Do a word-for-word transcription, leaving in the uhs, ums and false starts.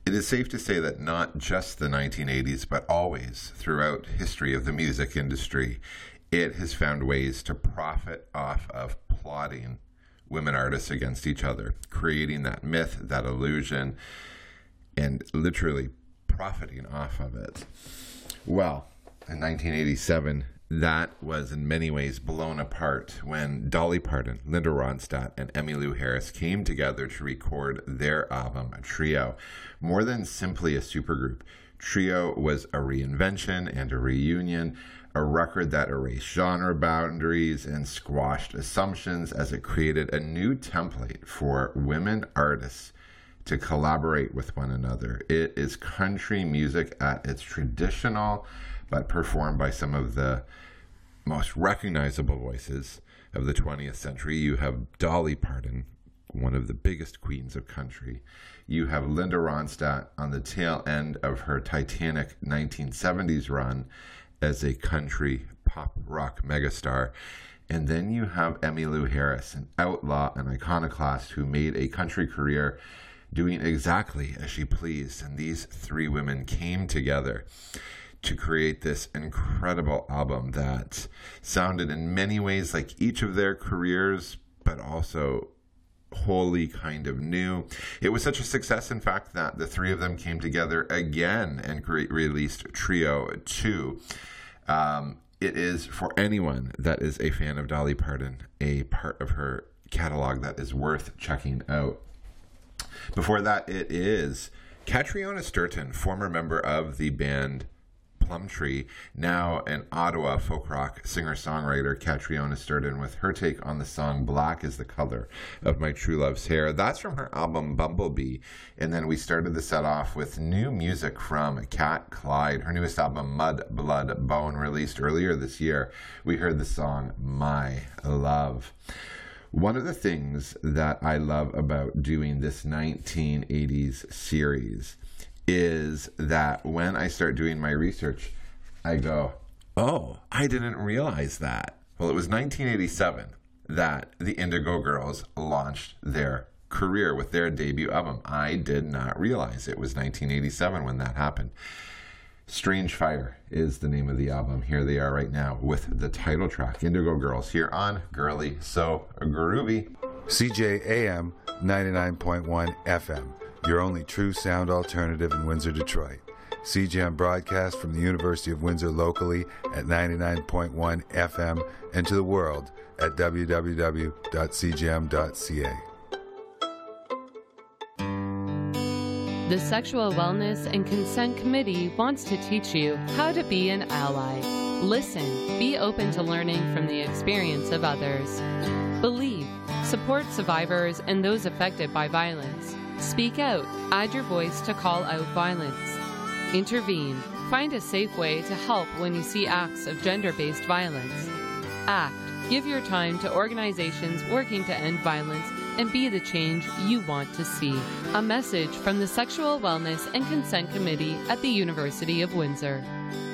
It is safe to say that not just the nineteen eighties, but always throughout history of the music industry, it has found ways to profit off of plotting women artists against each other, creating that myth, that illusion, and literally profiting off of it. Well, in nineteen eighty-seven, that was in many ways blown apart when Dolly Parton, Linda Ronstadt, and Emmylou Harris came together to record their album, Trio. More than simply a supergroup, Trio was a reinvention and a reunion, a record that erased genre boundaries and squashed assumptions as it created a new template for women artists to collaborate with one another. It is country music at its traditional, but performed by some of the most recognizable voices of the twentieth century. You have Dolly Parton, one of the biggest queens of country. You have Linda Ronstadt on the tail end of her titanic nineteen seventies run as a country pop rock megastar. And then you have Emmylou Harris, an outlaw, an iconoclast who made a country career doing exactly as she pleased. And these three women came together to create this incredible album that sounded in many ways like each of their careers, but also wholly kind of new. It was such a success, in fact, that the three of them came together again and re- released Trio two. Um, it is, for anyone that is a fan of Dolly Parton, a part of her catalog that is worth checking out. Before that, it is Catriona Sturton, former member of the band Plumtree, now an Ottawa folk rock singer-songwriter, Catriona Sturton, with her take on the song Black is the Color of My True Love's Hair. That's from her album Bumblebee. And then we started the set off with new music from Kat Clyde, her newest album Mud, Blood, Bone, released earlier this year. We heard the song My Love. One of the things that I love about doing this nineteen eighties series is that when I start doing my research, I go, oh, I didn't realize that. Well, it was nineteen eighty-seven that the Indigo Girls launched their career with their debut album. I did not realize it was nineteen eighty-seven when that happened. Strange Fire is the name of the album. Here they are right now with the title track, Indigo Girls, here on Girly So Groovy. C J A M ninety-nine point one F M, your only true sound alternative in Windsor, Detroit. C J M broadcast from the University of Windsor locally at ninety-nine point one F M and to the world at w w w dot c j m dot c a. The Sexual Wellness and Consent Committee wants to teach you how to be an ally. Listen, be open to learning from the experience of others. Believe, support survivors and those affected by violence. Speak out, add your voice to call out violence. Intervene, find a safe way to help when you see acts of gender-based violence. Act, give your time to organizations working to end violence and be the change you want to see. A message from the Sexual Wellness and Consent Committee at the University of Windsor.